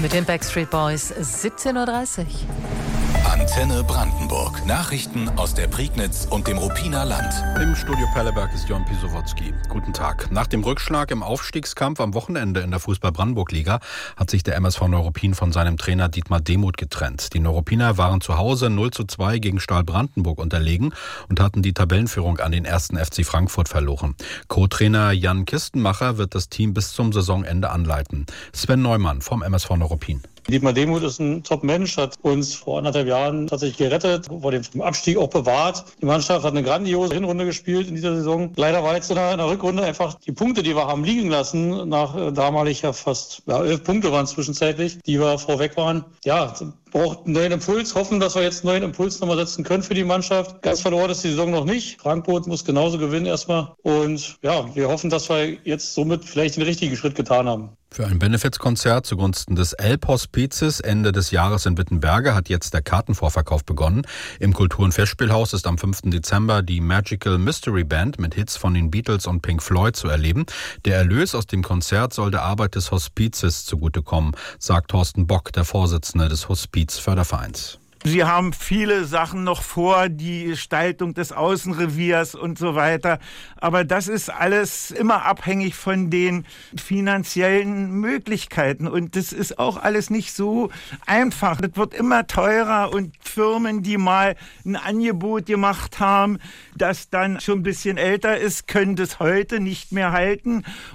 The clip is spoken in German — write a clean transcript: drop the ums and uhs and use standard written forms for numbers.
Mit den Backstreet Boys 17:30 Uhr. Antenne Brandenburg. Nachrichten aus der Prignitz und dem Ruppiner Land. Im Studio Perleberg ist Jon Pisowotzki. Guten Tag. Nach dem Rückschlag im Aufstiegskampf am Wochenende in der Fußball-Brandenburg-Liga hat sich der MSV Neuruppin von seinem Trainer Dietmar Demuth getrennt. Die Neuruppiner waren zu Hause 0:2 gegen Stahl Brandenburg unterlegen und hatten die Tabellenführung an den 1. FC Frankfurt verloren. Co-Trainer Jan Kistenmacher wird das Team bis zum Saisonende anleiten. Sven Neumann vom MSV Neuruppin. Dietmar Demuth ist ein Top-Mensch, hat uns vor 1,5 Jahren tatsächlich gerettet, wurde vom Abstieg auch bewahrt. Die Mannschaft hat eine grandiose Hinrunde gespielt in dieser Saison. Leider war jetzt in der Rückrunde einfach die Punkte, die wir haben liegen lassen, nach damalig ja fast 11 Punkte waren zwischenzeitlich, die wir vorweg waren. Ja, braucht einen neuen Impuls, hoffen, dass wir jetzt einen neuen Impuls nochmal setzen können für die Mannschaft. Ganz verloren ist die Saison noch nicht. Frankfurt muss genauso gewinnen erstmal. Und ja, wir hoffen, dass wir jetzt somit vielleicht den richtigen Schritt getan haben. Für ein Benefizkonzert zugunsten des Elbhospizes Ende des Jahres in Wittenberge hat jetzt der Kartenvorverkauf begonnen. Im Kultur- und Festspielhaus ist am 5. Dezember die Magical Mystery Band mit Hits von den Beatles und Pink Floyd zu erleben. Der Erlös aus dem Konzert soll der Arbeit des Hospizes zugutekommen, sagt Thorsten Bock, der Vorsitzende des Hospiz-Fördervereins. Sie haben viele Sachen noch vor, die Gestaltung des Außenreviers und so weiter. Aber das ist alles immer abhängig von den finanziellen Möglichkeiten. Und das ist auch alles nicht so einfach. Das wird immer teurer und Firmen, die mal ein Angebot gemacht haben, das dann schon ein bisschen älter ist, können das heute nicht mehr halten.